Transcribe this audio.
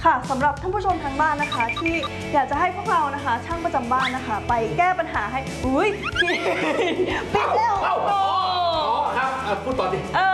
ค่ะสำหรับท่านผู้ชมทางบ้านนะคะที่อยากจะให้พวกเรานะคะช่างประจำบ้านนะคะไปแก้ปัญหาให้อุ้ยปิดแล้วครับพูดต่อดิ